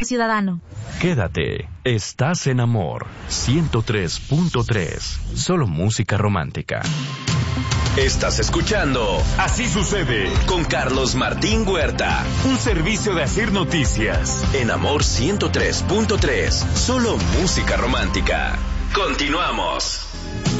ciudadano. Quédate, estás en Amor 103.3, solo música romántica. Estás escuchando Así Sucede con Carlos Martín Huerta, un servicio de Asir Noticias en Amor 103.3, solo música romántica. Continuamos.